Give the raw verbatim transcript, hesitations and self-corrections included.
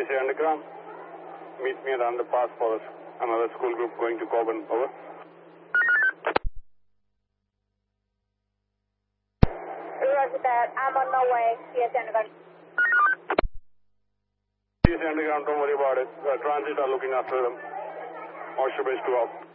C S A Underground. Meet me at the underpass for another school group going to Coburn. Over. Roger that. I'm on my way. C S A Underground. C S A Underground, don't worry about it. Uh, transit are looking after them. Oyster Base two out.